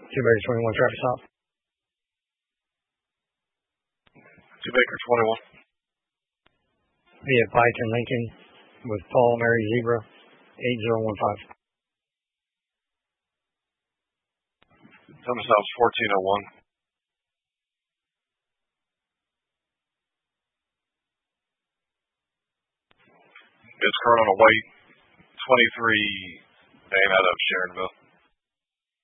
Two Baker 21, traffic stop. Two Baker 21. Via Pike and Lincoln with Paul Mary Zebra 8015. Summit stops 1401. It's current on a white 23 bane out of Sharonville.